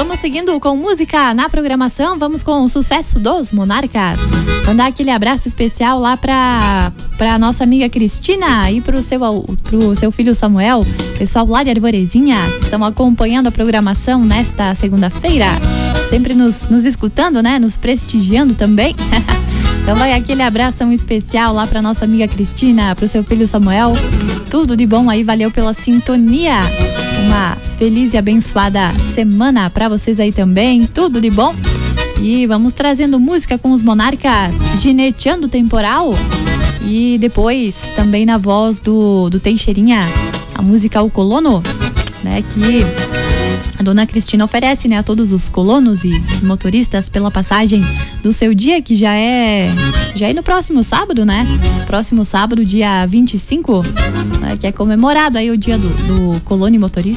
Vamos seguindo com música na programação, vamos com o sucesso dos Monarcas. Mandar aquele abraço especial lá pra nossa amiga Cristina e pro seu filho Samuel, pessoal lá de Arvorezinha, que estão acompanhando a programação nesta segunda-feira, sempre nos escutando, né? Nos prestigiando também. Então vai aquele abração especial lá pra nossa amiga Cristina, pro seu filho Samuel. Tudo de bom aí, valeu pela sintonia. Uma feliz e abençoada semana pra vocês aí também, tudo de bom. E vamos trazendo música com os Monarcas, Gineteando o Temporal. E depois também na voz do Teixeirinha, a música O Colono, né, que a dona Cristina oferece, né, a todos os colonos e motoristas pela passagem do seu dia, que já é no próximo sábado, né? Próximo sábado, dia 25, né, que é comemorado aí o dia do colono e motorista.